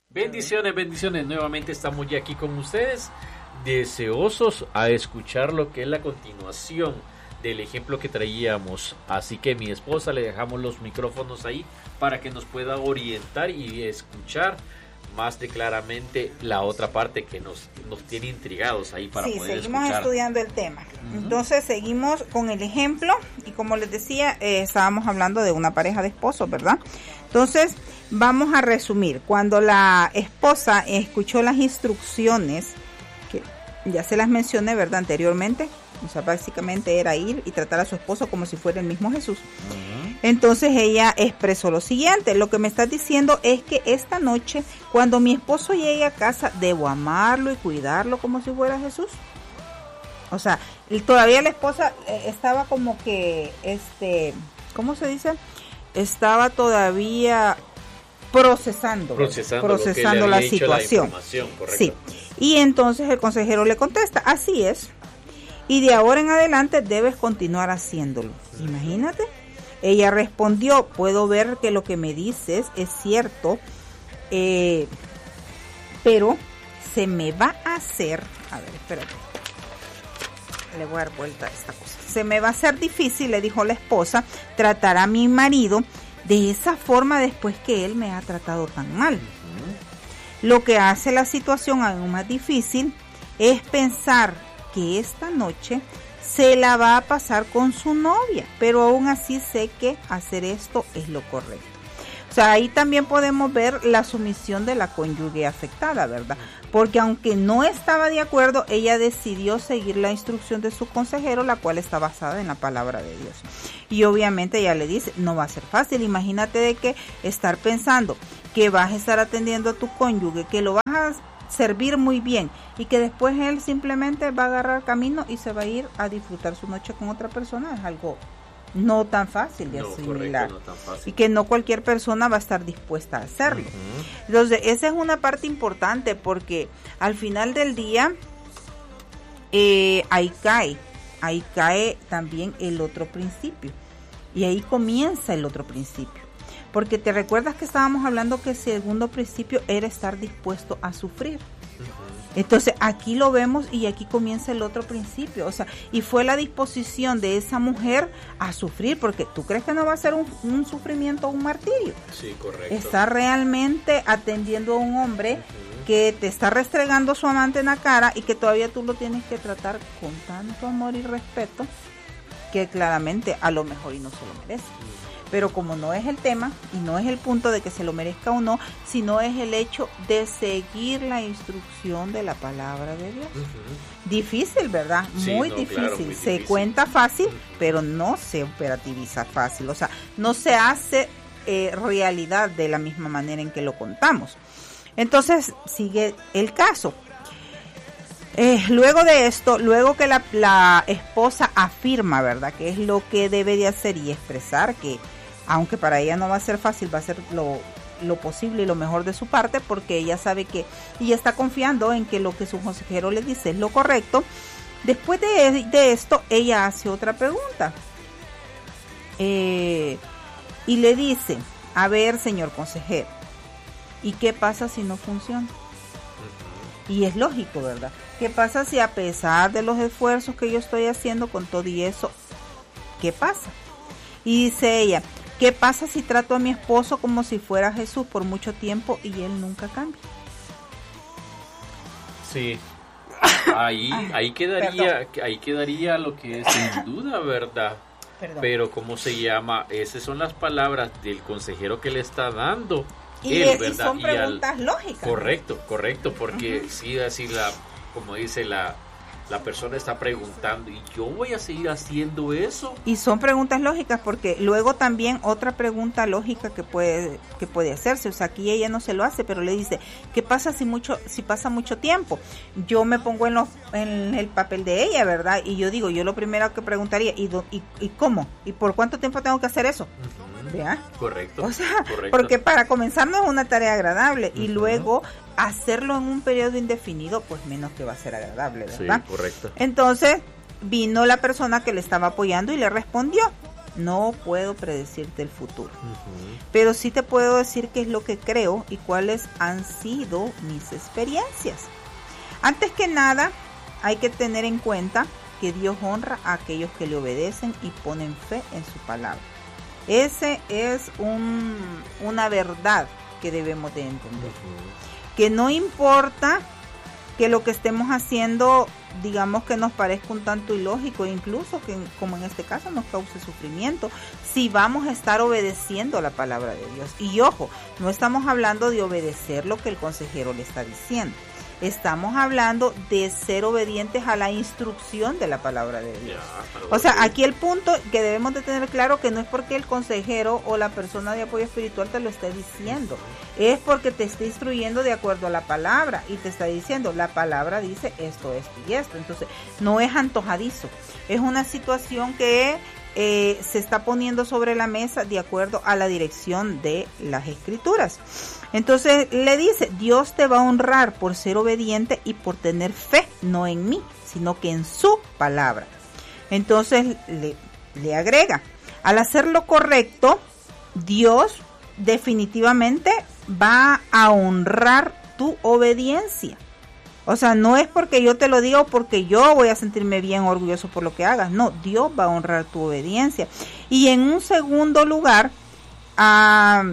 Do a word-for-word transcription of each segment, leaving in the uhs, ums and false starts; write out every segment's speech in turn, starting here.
Bendiciones, bendiciones. Nuevamente estamos ya aquí con ustedes, deseosos a escuchar lo que es la continuación del ejemplo que traíamos. Así que mi esposa le dejamos los micrófonos ahí para que nos pueda orientar y escuchar más de claramente la otra parte que nos, nos tiene intrigados ahí para sí, poder seguimos escuchar. estudiando el tema. Uh-huh. Entonces seguimos con el ejemplo y como les decía, eh, estábamos hablando de una pareja de esposos, ¿verdad? Entonces vamos a resumir. Cuando la esposa escuchó las instrucciones, que ya se las mencioné, ¿verdad? Anteriormente, o sea, básicamente era ir y tratar a su esposo como si fuera el mismo Jesús. Uh-huh. Entonces ella expresó lo siguiente: lo que me estás diciendo es que esta noche, cuando mi esposo llegue a casa, debo amarlo y cuidarlo como si fuera Jesús. O sea, todavía la esposa eh, estaba como que, este, ¿cómo se dice? Estaba todavía procesando, procesando, procesando la situación. La sí. Y entonces el consejero le contesta: así es. Y de ahora en adelante debes continuar haciéndolo. Imagínate. Ella respondió: puedo ver que lo que me dices es cierto, eh, pero se me va a hacer, a ver, espérate, le voy a dar vuelta a esta cosa. Se me va a hacer difícil, le dijo la esposa, tratar a mi marido de esa forma después que él me ha tratado tan mal. Uh-huh. Lo que hace la situación aún más difícil es pensar que esta noche se la va a pasar con su novia, pero aún así sé que hacer esto es lo correcto. O sea, ahí también podemos ver la sumisión de la cónyuge afectada, ¿verdad? Porque aunque no estaba de acuerdo, ella decidió seguir la instrucción de su consejero, la cual está basada en la palabra de Dios. Y obviamente ella le dice: no va a ser fácil. Imagínate de que estar pensando que vas a estar atendiendo a tu cónyuge, que lo vas a servir muy bien y que después él simplemente va a agarrar camino y se va a ir a disfrutar su noche con otra persona, es algo no tan fácil de no, asimilar, correcto, no tan fácil. Y que no cualquier persona va a estar dispuesta a hacerlo. Uh-huh. Entonces esa es una parte importante, porque al final del día eh, ahí cae ahí cae también el otro principio, y ahí comienza el otro principio. Porque te recuerdas que estábamos hablando que el segundo principio era estar dispuesto a sufrir. Uh-huh. Entonces aquí lo vemos y aquí comienza el otro principio. O sea, y fue la disposición de esa mujer a sufrir, porque tú crees que no va a ser un, un sufrimiento o un martirio. Sí, correcto. Está realmente atendiendo a un hombre uh-huh. que te está restregando su amante en la cara y que todavía tú lo tienes que tratar con tanto amor y respeto que claramente a lo mejor y no se lo merece. Uh-huh. Pero como no es el tema y no es el punto de que se lo merezca o no, sino es el hecho de seguir la instrucción de la palabra de Dios. Uh-huh. Difícil, ¿verdad? Sí, muy, no, difícil. Claro, muy se difícil. Cuenta fácil, uh-huh. pero no se operativiza fácil. O sea, no se hace eh, realidad de la misma manera en que lo contamos. Entonces, sigue el caso. Eh, luego de esto, luego que la, la esposa afirma, ¿verdad?, que es lo que debe de hacer y expresar, que aunque para ella no va a ser fácil, va a ser lo, lo posible y lo mejor de su parte, porque ella sabe que, y está confiando en que lo que su consejero le dice es lo correcto. Después de, de esto, ella hace otra pregunta. Eh, y le dice: a ver, señor consejero, ¿y qué pasa si no funciona? Y es lógico, ¿verdad? ¿Qué pasa si a pesar de los esfuerzos que yo estoy haciendo con todo y eso, qué pasa? Y dice ella: ¿qué pasa si trato a mi esposo como si fuera Jesús por mucho tiempo y él nunca cambia? Sí, ahí, ahí quedaría, ahí quedaría lo que es sin duda, ¿verdad? Perdón. Pero ¿cómo se llama? Esas son las palabras del consejero que le está dando. Y, él, es, y son preguntas al, lógicas. Correcto, correcto, porque uh-huh. sí, así la, como dice la, la persona está preguntando, ¿y yo voy a seguir haciendo eso? Y son preguntas lógicas, porque luego también otra pregunta lógica que puede, que puede hacerse, o sea, aquí ella no se lo hace, pero le dice: ¿qué pasa si mucho, si pasa mucho tiempo? Yo me pongo en, los, en el papel de ella, ¿verdad? Y yo digo, yo lo primero que preguntaría, ¿y, do, y, y cómo? ¿Y por cuánto tiempo tengo que hacer eso? Uh-huh. ¿Vea? Correcto. O sea, correcto. Porque para comenzar no es una tarea agradable, uh-huh. y luego hacerlo en un periodo indefinido, pues menos que va a ser agradable, ¿verdad? Sí, correcto. Entonces vino la persona que le estaba apoyando y le respondió, No puedo predecirte el futuro. Uh-huh. Pero sí te puedo decir qué es lo que creo y cuáles han sido mis experiencias. Antes que nada, hay que tener en cuenta que Dios honra a aquellos que le obedecen y ponen fe en su palabra. Ese es un, una verdad que debemos de entender. Uh-huh. Que no importa que lo que estemos haciendo, digamos que nos parezca un tanto ilógico, incluso que como en este caso nos cause sufrimiento, si vamos a estar obedeciendo la palabra de Dios. Y ojo, no estamos hablando de obedecer lo que el consejero le está diciendo. Estamos hablando de ser obedientes a la instrucción de la palabra de Dios. Ya, o sea, aquí el punto que debemos de tener claro que no es porque el consejero o la persona de apoyo espiritual te lo esté diciendo, es porque te está instruyendo de acuerdo a la palabra y te está diciendo, la palabra dice esto, esto y esto. Entonces, no es antojadizo, es una situación que eh, se está poniendo sobre la mesa de acuerdo a la dirección de las escrituras. Entonces le dice, Dios te va a honrar por ser obediente y por tener fe, no en mí, sino que en su palabra. Entonces le, le agrega, al hacer lo correcto, Dios definitivamente va a honrar tu obediencia. O sea, no es porque yo te lo diga o porque yo voy a sentirme bien orgulloso por lo que hagas. No, Dios va a honrar tu obediencia. Y en un segundo lugar, uh,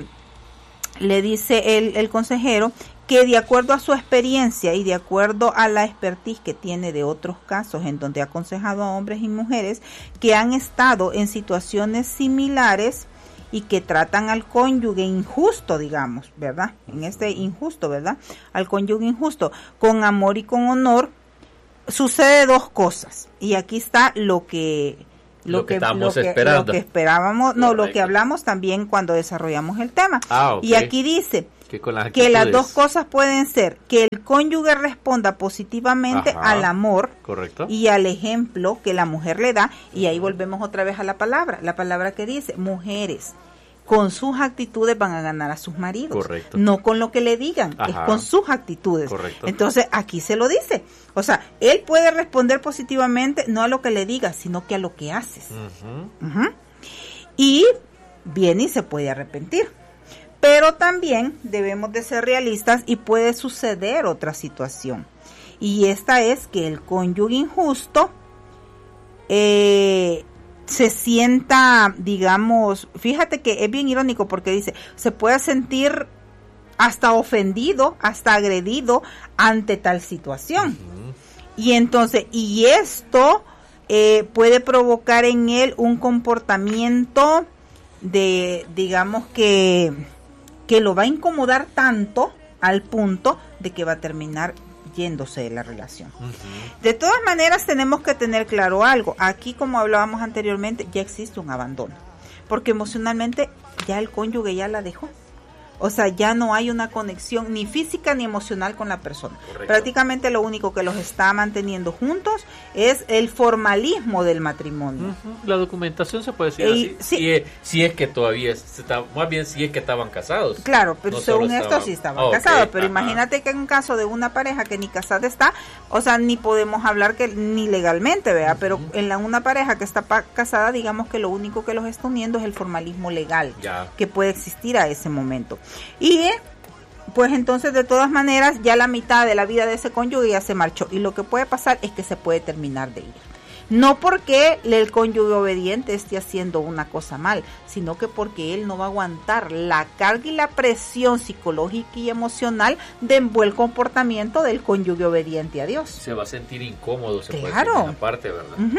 le dice el, el consejero que de acuerdo a su experiencia y de acuerdo a la expertise que tiene de otros casos en donde ha aconsejado a hombres y mujeres que han estado en situaciones similares y que tratan al cónyuge injusto, digamos, ¿verdad? En este injusto, ¿verdad? Al cónyuge injusto, con amor y con honor, sucede dos cosas. Y aquí está lo que... Lo, lo que, que estamos lo que, esperando. Lo que esperábamos, no, Correcto. Lo que hablamos también cuando desarrollamos el tema. Ah, okay. Y aquí dice que, con las que las dos cosas pueden ser que el cónyuge responda positivamente Ajá. al amor Correcto. Y al ejemplo que la mujer le da. Y ahí volvemos otra vez a la palabra. La palabra que dice, mujeres, con sus actitudes van a ganar a sus maridos. Correcto. No con lo que le digan, Ajá. es con sus actitudes. Correcto. Entonces, aquí se lo dice. O sea, él puede responder positivamente, no a lo que le digas, sino que a lo que haces. Uh-huh. Uh-huh. Y viene y se puede arrepentir. Pero también debemos de ser realistas y puede suceder otra situación. Y esta es que el cónyuge injusto eh, se sienta, digamos, fíjate que es bien irónico porque dice, se puede sentir hasta ofendido, hasta agredido ante tal situación. Uh-huh. Y entonces, y esto eh, puede provocar en él un comportamiento de, digamos que, que lo va a incomodar tanto al punto de que va a terminar yéndose de la relación. Uh-huh. De todas maneras, tenemos que tener claro algo. Aquí, como hablábamos anteriormente, ya existe un abandono, porque emocionalmente ya el cónyuge ya la dejó. O sea, ya no hay una conexión ni física ni emocional con la persona. Correcto. Prácticamente lo único que los está manteniendo juntos es el formalismo del matrimonio. Uh-huh. La documentación se puede decir y, así. Sí. Si, es, si es que todavía, está, más bien si es que estaban casados. Claro, pero no según esto estaban... sí estaban oh, casados. Okay. Pero Ajá. imagínate que en un caso de una pareja que ni casada está, o sea, ni podemos hablar que ni legalmente, ¿verdad? Uh-huh. Pero en la, una pareja que está pa- casada, digamos que lo único que los está uniendo es el formalismo legal ya. que puede existir a ese momento. Y pues entonces de todas maneras ya la mitad de la vida de ese cónyuge ya se marchó y lo que puede pasar es que se puede terminar de ir. No porque el cónyuge obediente esté haciendo una cosa mal, sino que porque él no va a aguantar la carga y la presión psicológica y emocional de un buen comportamiento del cónyuge obediente a Dios. Se va a sentir incómodo, se claro. puede sentir aparte, ¿verdad? Uh-huh.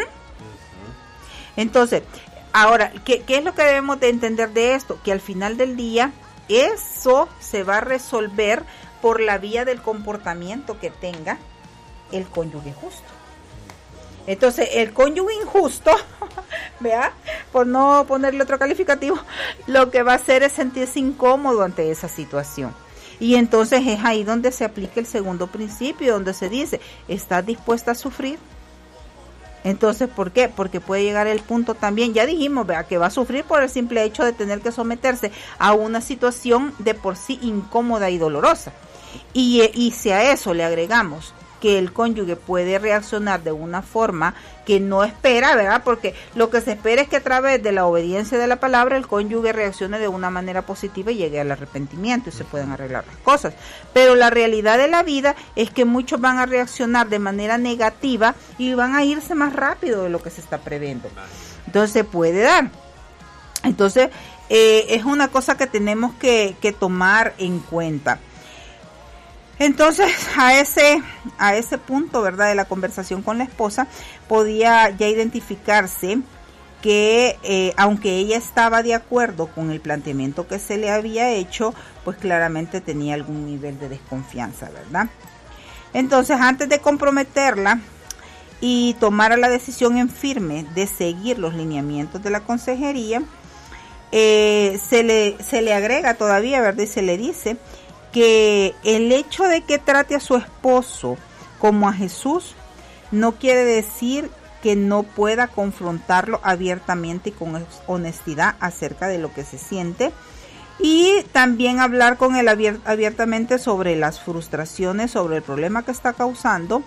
Uh-huh. Entonces, ahora, ¿qué, ¿qué es lo que debemos de entender de esto? Que al final del día eso se va a resolver por la vía del comportamiento que tenga el cónyuge justo. Entonces, el cónyuge injusto, vea, por no ponerle otro calificativo, lo que va a hacer es sentirse incómodo ante esa situación. Y entonces es ahí donde se aplica el segundo principio, donde se dice, ¿estás dispuesta a sufrir? Entonces, ¿por qué? Porque puede llegar el punto también, ya dijimos, vea, que va a sufrir por el simple hecho de tener que someterse a una situación de por sí incómoda y dolorosa. Y, y si a eso le agregamos que el cónyuge puede reaccionar de una forma que no espera, ¿verdad? Porque lo que se espera es que a través de la obediencia de la palabra el cónyuge reaccione de una manera positiva y llegue al arrepentimiento y se puedan arreglar las cosas. Pero la realidad de la vida es que muchos van a reaccionar de manera negativa y van a irse más rápido de lo que se está previendo. Entonces se puede dar. Entonces eh, es una cosa que tenemos que, que tomar en cuenta. Entonces a ese a ese punto, ¿verdad?, de la conversación con la esposa, podía ya identificarse que eh, aunque ella estaba de acuerdo con el planteamiento que se le había hecho, pues claramente tenía algún nivel de desconfianza, ¿verdad? Entonces, antes de comprometerla y tomar la decisión en firme de seguir los lineamientos de la consejería, eh, se le se le agrega todavía, ¿verdad?, y se le dice que el hecho de que trate a su esposo como a Jesús no quiere decir que no pueda confrontarlo abiertamente y con honestidad acerca de lo que se siente, y también hablar con él abier- abiertamente sobre las frustraciones, sobre el problema que está causando,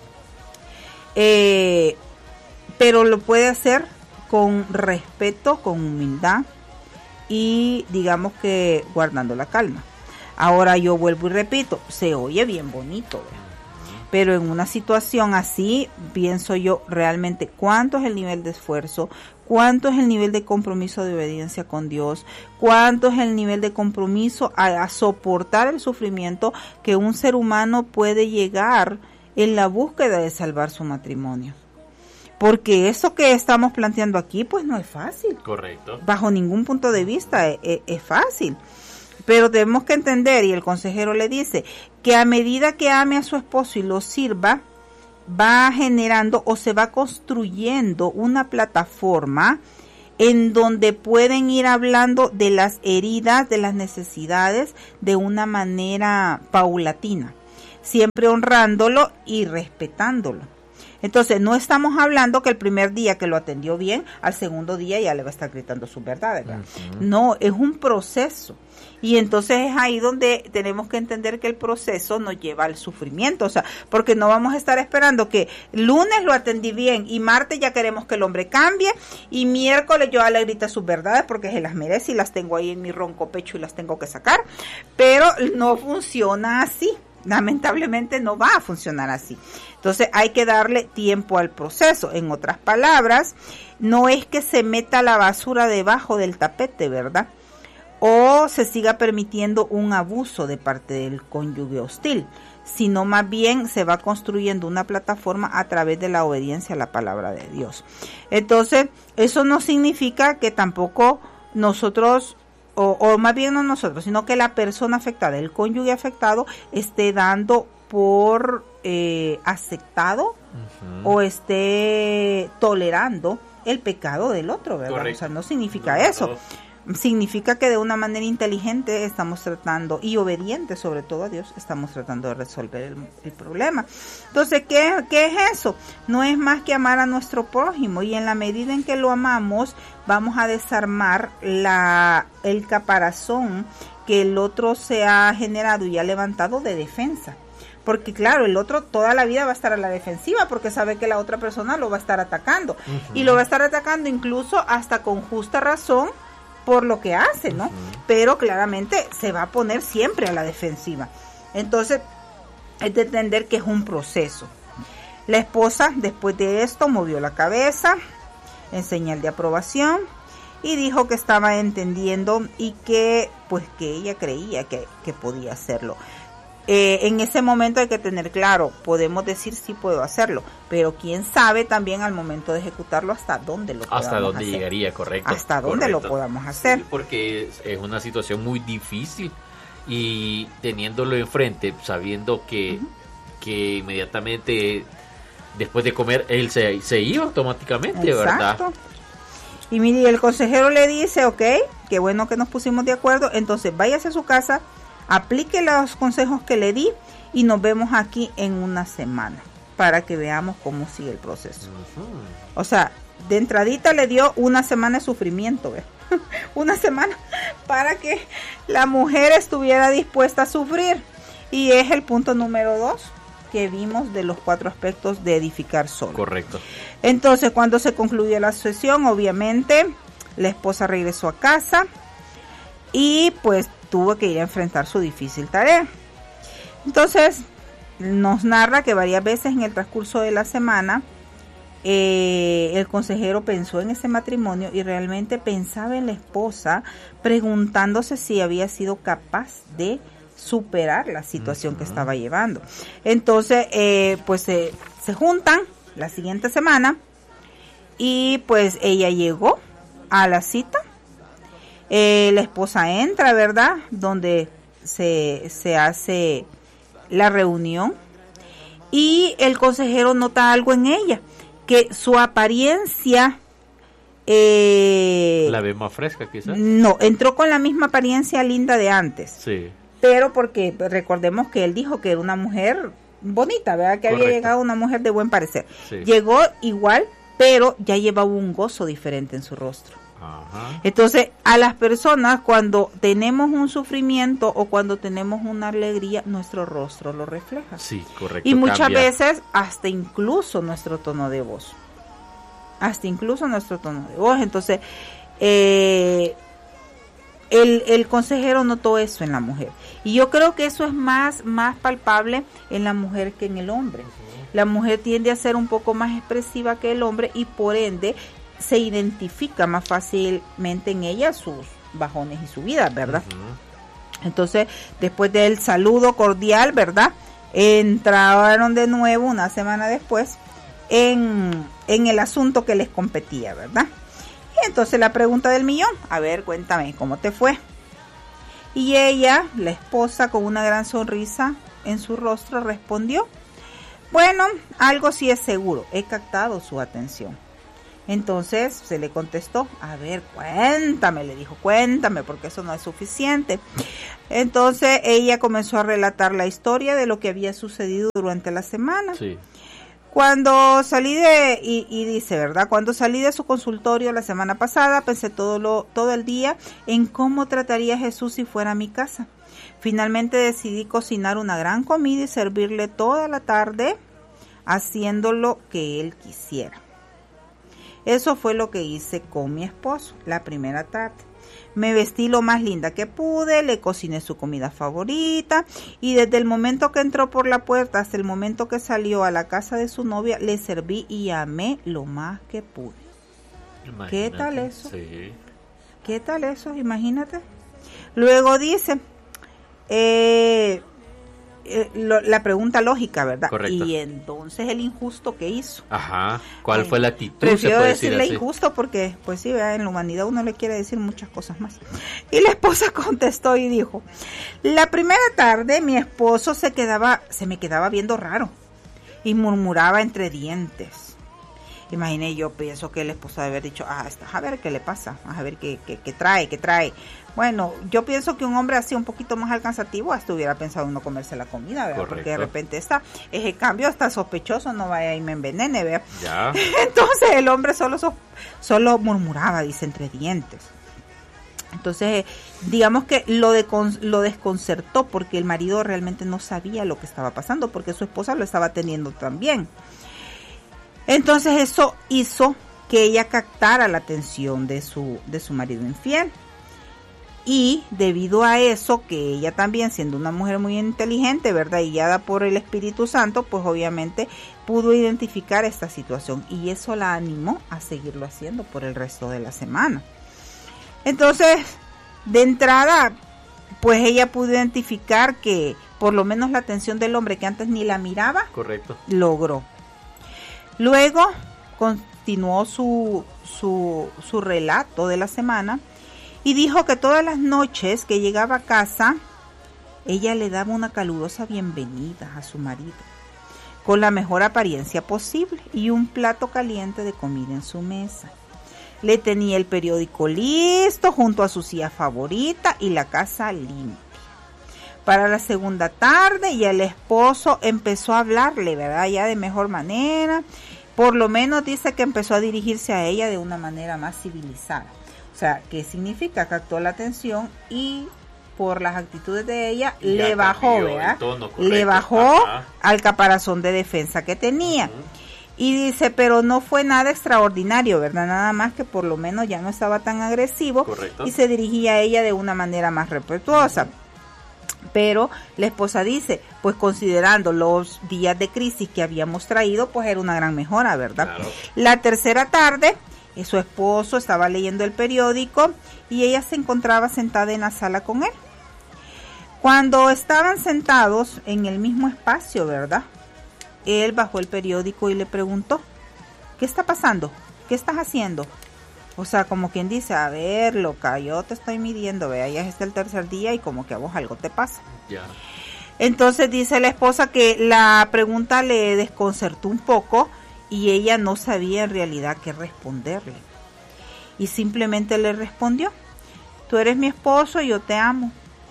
eh, pero lo puede hacer con respeto, con humildad y digamos que guardando la calma. Ahora yo vuelvo y repito, se oye bien bonito, ¿verdad? Pero en una situación así, pienso yo realmente cuánto es el nivel de esfuerzo, cuánto es el nivel de compromiso de obediencia con Dios, cuánto es el nivel de compromiso a, a soportar el sufrimiento que un ser humano puede llegar en la búsqueda de salvar su matrimonio. Porque eso que estamos planteando aquí, pues no es fácil. Correcto. Bajo ningún punto de vista es, es, es fácil. Pero tenemos que entender, y el consejero le dice, que a medida que ame a su esposo y lo sirva, va generando o se va construyendo una plataforma en donde pueden ir hablando de las heridas, de las necesidades, de una manera paulatina, siempre honrándolo y respetándolo. Entonces, no estamos hablando que el primer día que lo atendió bien, al segundo día ya le va a estar gritando sus verdades, ¿verdad? Uh-huh. No, es un proceso. Y entonces es ahí donde tenemos que entender que el proceso nos lleva al sufrimiento, o sea, porque no vamos a estar esperando que lunes lo atendí bien y martes ya queremos que el hombre cambie y miércoles yo ya le grita sus verdades porque se las merece y las tengo ahí en mi ronco pecho y las tengo que sacar, pero no funciona así. Lamentablemente no va a funcionar así. Entonces hay que darle tiempo al proceso. En otras palabras, no es que se meta la basura debajo del tapete, ¿verdad? O se siga permitiendo un abuso de parte del cónyuge hostil, sino más bien se va construyendo una plataforma a través de la obediencia a la palabra de Dios. Entonces, eso no significa que tampoco nosotros O, o más bien no nosotros, sino que la persona afectada, el cónyuge afectado, esté dando por eh, aceptado uh-huh. o esté tolerando el pecado del otro, ¿verdad? Correcto. O sea, no significa no, eso. No. Significa que de una manera inteligente estamos tratando, y obediente sobre todo a Dios, estamos tratando de resolver el, el problema. Entonces, ¿qué, ¿qué es eso? No es más que amar a nuestro prójimo, y en la medida en que lo amamos, vamos a desarmar la, el caparazón que el otro se ha generado y ha levantado de defensa. Porque claro, el otro toda la vida va a estar a la defensiva porque sabe que la otra persona lo va a estar atacando. Uh-huh. Y lo va a estar atacando incluso hasta con justa razón, por lo que hace, ¿no? Uh-huh. Pero claramente se va a poner siempre a la defensiva. Entonces, es de entender que es un proceso. La esposa, después de esto, movió la cabeza en señal de aprobación y dijo que estaba entendiendo y que, pues, que ella creía que, que podía hacerlo. Eh, en ese momento hay que tener claro, podemos decir sí puedo hacerlo, pero quién sabe también al momento de ejecutarlo hasta dónde lo podamos hacer. Hasta dónde llegaría, correcto. Hasta dónde correcto. Lo podamos hacer. Sí, porque es una situación muy difícil y teniéndolo enfrente, sabiendo que, uh-huh. que inmediatamente después de comer él se, se iba automáticamente, exacto. ¿Verdad? Y mire, el consejero le dice, ok, qué bueno que nos pusimos de acuerdo, entonces váyase a su casa, aplique los consejos que le di y nos vemos aquí en una semana para que veamos cómo sigue el proceso. Uh-huh. O sea, de entradita le dio una semana de sufrimiento, ¿ves? Una semana para que la mujer estuviera dispuesta a sufrir. Y es el punto número dos, que vimos de los cuatro aspectos de edificar solo. Correcto. Entonces, cuando se concluyó la sesión, obviamente, la esposa regresó a casa y pues tuvo que ir a enfrentar su difícil tarea. Entonces, nos narra que varias veces en el transcurso de la semana, eh, el consejero pensó en ese matrimonio y realmente pensaba en la esposa, preguntándose si había sido capaz de superar la situación uh-huh. que estaba llevando. Entonces, eh, pues eh, se juntan la siguiente semana y pues ella llegó a la cita. Eh, la esposa entra, ¿verdad? Donde se, se hace la reunión y el consejero nota algo en ella, que su apariencia eh, la ve más fresca quizás. No, entró con la misma apariencia linda de antes. Sí. Pero porque recordemos que él dijo que era una mujer bonita, ¿verdad? Que Correcto. Había llegado una mujer de buen parecer. Sí. Llegó igual, pero ya llevaba un gozo diferente en su rostro. Ajá. Entonces, a las personas cuando tenemos un sufrimiento o cuando tenemos una alegría, nuestro rostro lo refleja. Sí, correcto. Y muchas cambia. veces hasta incluso nuestro tono de voz. Hasta incluso nuestro tono de voz. Entonces, eh, el, el consejero notó eso en la mujer. Y yo creo que eso es más, más palpable en la mujer que en el hombre. Uh-huh. La mujer tiende a ser un poco más expresiva que el hombre y por ende se identifica más fácilmente en ella sus bajones y subidas, ¿verdad? Uh-huh. Entonces, después del saludo cordial, ¿verdad? Entraron de nuevo una semana después en, en el asunto que les competía, ¿verdad? Y entonces la pregunta del millón, a ver, cuéntame, ¿cómo te fue? Y ella, la esposa, con una gran sonrisa en su rostro, respondió, bueno, algo sí es seguro, he captado su atención. Entonces se le contestó, a ver, cuéntame, le dijo, cuéntame, porque eso no es suficiente. Entonces ella comenzó a relatar la historia de lo que había sucedido durante la semana. Sí. Cuando salí de, y, y dice, ¿verdad? Cuando salí de su consultorio la semana pasada, pensé todo, lo, todo el día en cómo trataría a Jesús si fuera a mi casa. Finalmente decidí cocinar una gran comida y servirle toda la tarde, haciendo lo que él quisiera. Eso fue lo que hice con mi esposo la primera tarde. Me vestí lo más linda que pude, le cociné su comida favorita y desde el momento que entró por la puerta hasta el momento que salió a la casa de su novia, le serví y amé lo más que pude. Imagínate, ¿qué tal eso? Sí. ¿Qué tal eso? Imagínate. Luego dice, eh, eh, lo, la pregunta lógica, ¿verdad? Correcto. Y entonces el injusto que hizo. Ajá. ¿Cuál Ay, fue la actitud? Prefiero se puede decirle decir así. Injusto porque, pues sí, ¿verdad? En la humanidad uno le quiere decir muchas cosas más. Y la esposa contestó y dijo, la primera tarde mi esposo se quedaba, se me quedaba viendo raro y murmuraba entre dientes. Imaginé, yo pienso que el esposo debe haber dicho, ah, está, a ver qué le pasa, a ver qué, qué, qué trae, qué trae. Bueno, yo pienso que un hombre así un poquito más alcanzativo hasta hubiera pensado en no comerse la comida, ¿verdad? Correcto. Porque de repente está, ese cambio está sospechoso, no vaya y me envenene, ¿verdad? Ya. Entonces el hombre solo, solo murmuraba, dice, entre dientes. Entonces, digamos que lo, de, lo desconcertó porque el marido realmente no sabía lo que estaba pasando, porque su esposa lo estaba teniendo también. Entonces eso hizo que ella captara la atención de su, de su marido infiel. Y debido a eso, que ella también, siendo una mujer muy inteligente, ¿verdad? Y guiada por el Espíritu Santo, pues obviamente pudo identificar esta situación. Y eso la animó a seguirlo haciendo por el resto de la semana. Entonces, de entrada, pues ella pudo identificar que por lo menos la atención del hombre que antes ni la miraba, correcto, logró. Luego continuó su, su, su relato de la semana y dijo que todas las noches que llegaba a casa, ella le daba una calurosa bienvenida a su marido, con la mejor apariencia posible y un plato caliente de comida en su mesa. Le tenía el periódico listo junto a su silla favorita y la casa limpia. Para la segunda tarde y el esposo empezó a hablarle, ¿verdad? Ya de mejor manera. Por lo menos dice que empezó a dirigirse a ella de una manera más civilizada. O sea, ¿qué significa? Captó la atención y por las actitudes de ella, Ya le bajó, ¿verdad? Le bajó Ajá. al caparazón de defensa que tenía. Uh-huh. Y dice, pero no fue nada extraordinario, ¿verdad? Nada más que por lo menos ya no estaba tan agresivo. Correcto. Y se dirigía a ella de una manera más respetuosa. Uh-huh. Pero la esposa dice, pues considerando los días de crisis que habíamos traído, pues era una gran mejora, ¿verdad? Claro. La tercera tarde, su esposo estaba leyendo el periódico y ella se encontraba sentada en la sala con él. Cuando estaban sentados en el mismo espacio, ¿verdad? Él bajó el periódico y le preguntó, ¿qué está pasando? ¿Qué estás haciendo? O sea, como quien dice, a ver, loca, yo te estoy midiendo, vea, ya es el tercer día y como que a vos algo te pasa. Ya. Entonces dice la esposa que la pregunta le desconcertó un poco y ella no sabía en realidad qué responderle. Y simplemente le respondió, tú eres mi esposo y yo te amo.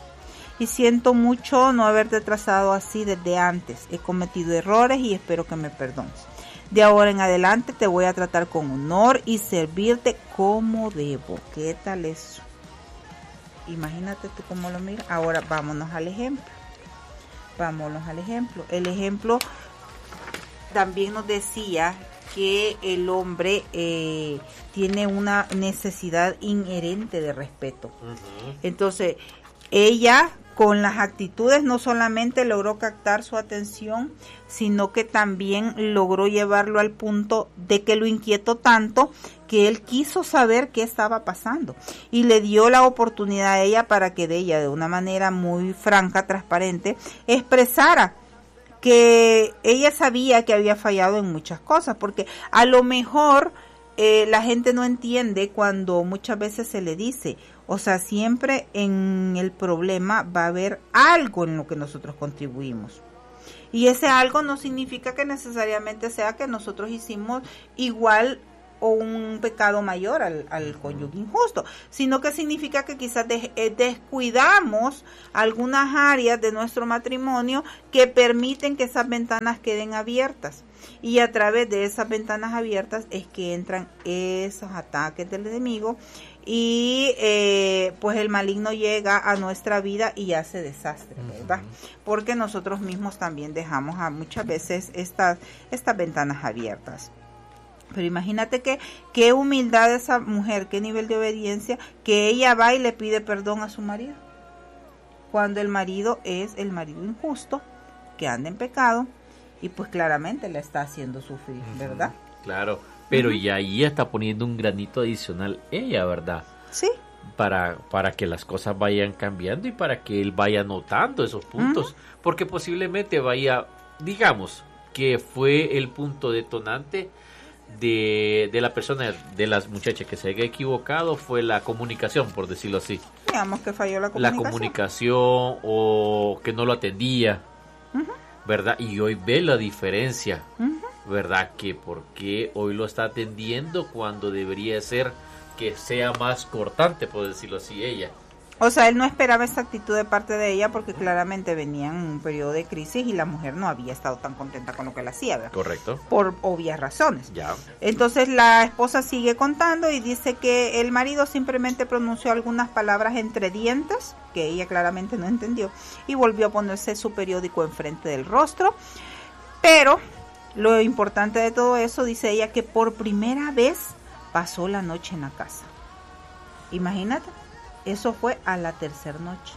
Y siento mucho no haberte tratado así desde antes. He cometido errores y espero que me perdones. De ahora en adelante te voy a tratar con honor y servirte como debo. ¿Qué tal eso? Imagínate tú cómo lo miras. Ahora vámonos al ejemplo. Vámonos al ejemplo. El ejemplo también nos decía que el hombre eh, tiene una necesidad inherente de respeto. Uh-huh. Entonces, ella con las actitudes no solamente logró captar su atención, sino que también logró llevarlo al punto de que lo inquietó tanto que él quiso saber qué estaba pasando y le dio la oportunidad a ella para que de ella, de una manera muy franca, transparente, expresara que ella sabía que había fallado en muchas cosas, porque a lo mejor eh, la gente no entiende cuando muchas veces se le dice, o sea, siempre en el problema va a haber algo en lo que nosotros contribuimos. Y ese algo no significa que necesariamente sea que nosotros hicimos igual o un pecado mayor al, al cónyuge injusto, sino que significa que quizás de, eh, descuidamos algunas áreas de nuestro matrimonio que permiten que esas ventanas queden abiertas. Y a través de esas ventanas abiertas es que entran esos ataques del enemigo y eh, pues el maligno llega a nuestra vida y hace desastre, ¿verdad? Porque nosotros mismos también dejamos a muchas veces estas, estas ventanas abiertas. Pero imagínate que qué humildad de esa mujer, qué nivel de obediencia, que ella va y le pide perdón a su marido. Cuando el marido es el marido injusto, que anda en pecado, y pues claramente la está haciendo sufrir, ¿verdad? Claro, pero uh-huh. ya ahí está poniendo un granito adicional ella, ¿verdad? Sí. Para, para que las cosas vayan cambiando y para que él vaya notando esos puntos. Uh-huh. Porque posiblemente vaya, digamos, que fue el punto detonante de, de la persona, de las muchachas que se haya equivocado, fue la comunicación, por decirlo así. Digamos que falló la comunicación. La comunicación o que no lo atendía. Uh-huh. ¿Verdad? Y hoy ve la diferencia, uh-huh. ¿verdad? Que por qué hoy lo está atendiendo cuando debería ser que sea más cortante, por decirlo así, ella. O sea, él no esperaba esta actitud de parte de ella porque claramente venía en un periodo de crisis y la mujer no había estado tan contenta con lo que él hacía, ¿verdad? Correcto. Por obvias razones. Ya. Entonces la esposa sigue contando y dice que el marido simplemente pronunció algunas palabras entre dientes, que ella claramente no entendió, y volvió a ponerse su periódico enfrente del rostro. Pero lo importante de todo eso, dice ella, que por primera vez pasó la noche en la casa. Imagínate. Eso fue a la tercera noche.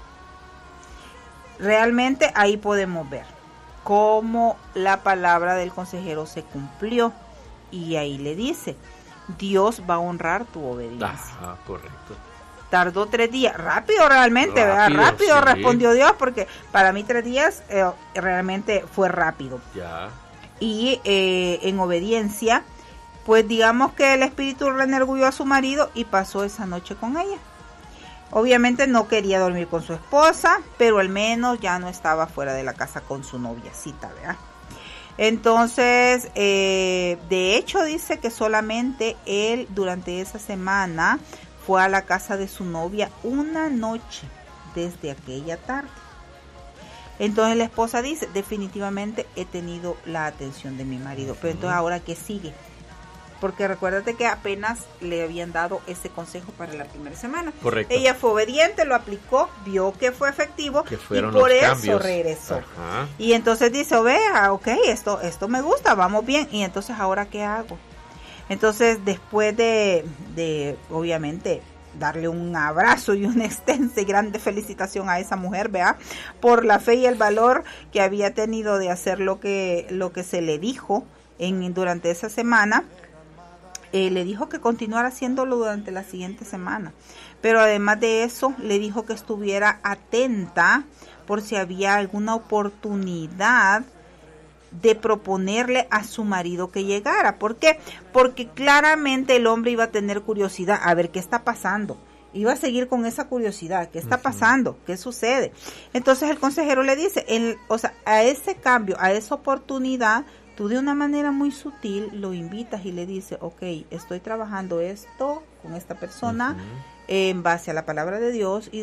Realmente ahí podemos ver cómo la palabra del consejero se cumplió. Y ahí le dice, Dios va a honrar tu obediencia. Ah, correcto. Tardó tres días. Rápido realmente, rápido, ¿verdad? Rápido sí. Respondió Dios, porque para mí tres días eh, realmente fue rápido. Ya. Y eh, en obediencia, pues digamos que el espíritu reenergulló a su marido y pasó esa noche con ella. Obviamente no quería dormir con su esposa, pero al menos ya no estaba fuera de la casa con su noviacita, ¿verdad? Entonces, eh, de hecho dice que solamente él durante esa semana fue a la casa de su novia una noche desde aquella tarde. Entonces la esposa dice, definitivamente he tenido la atención de mi marido, pero entonces ahora ¿qué sigue? porque recuérdate que apenas le habían dado ese consejo para la primera semana. Correcto. Ella fue obediente, lo aplicó, vio que fue efectivo que fueron y por los eso cambios. regresó. Ajá. Y entonces dice, oh, vea, ok, esto, esto me gusta, vamos bien. Y entonces, ¿ahora qué hago? Entonces, después de, de obviamente, darle un abrazo y una extensa y grande felicitación a esa mujer, vea, por la fe y el valor que había tenido de hacer lo que, lo que se le dijo en, durante esa semana, eh, le dijo que continuara haciéndolo durante la siguiente semana. Pero además de eso, le dijo que estuviera atenta por si había alguna oportunidad de proponerle a su marido que llegara. ¿Por qué? Porque claramente el hombre iba a tener curiosidad a ver qué está pasando. Iba a seguir con esa curiosidad, ¿qué está uh-huh. pasando? ¿Qué sucede? Entonces el consejero le dice, el, o sea, a ese cambio, a esa oportunidad, tú de una manera muy sutil lo invitas y le dices, ok, estoy trabajando esto con esta persona uh-huh. en base a la palabra de Dios y